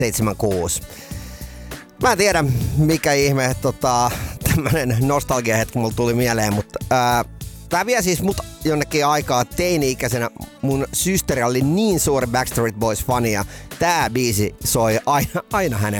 76. Mä en tiedä, mikä ihme tämmönen nostalgiahetki mulla tuli mieleen, mutta tää vie siis mut jonnekin aikaa teini-ikäisenä. Mun systeri oli niin suuri Backstreet Boys-fani ja tää biisi soi aina hänen